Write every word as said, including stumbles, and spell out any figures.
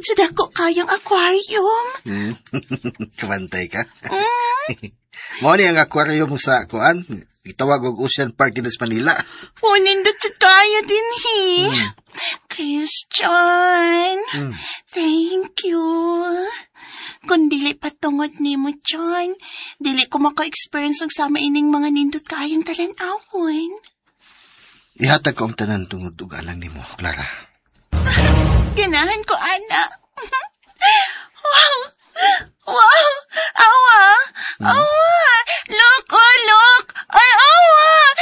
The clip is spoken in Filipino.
sa dako kayang aquarium. Hmm. Kabantay ka. Mm. Mao ni ang aquarium sa kuan. Gitawag og Ocean Park din sa Manila. Oh, nindot sa kaya din, he. Hmm. Christian, Hmm. thank you. Kung dili patungod ni mo, John, dili ko maka-experience ng sama ining mga nindot kayang talan-awon. Ihatag ko ang tanan tungod ug alang nimo, Clara. Ganahan ko, anak. Wow! Wow! Awa! Awa!